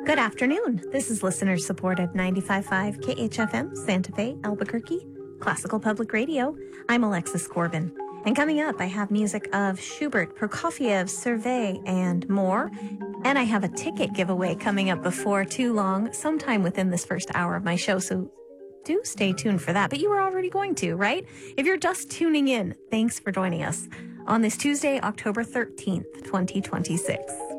Good afternoon. This is listener-supported 95.5 KHFM, Santa Fe, Albuquerque, Classical Public Radio. I'm Alexis Corbin. And coming up, I have music of Schubert, Prokofiev, Servais, and more. And I have a ticket giveaway coming up before too long, sometime within this first hour of my show. So do stay tuned for that. But you were already going to, right? If you're just tuning in, thanks for joining us on this Tuesday, October 13th, 2026.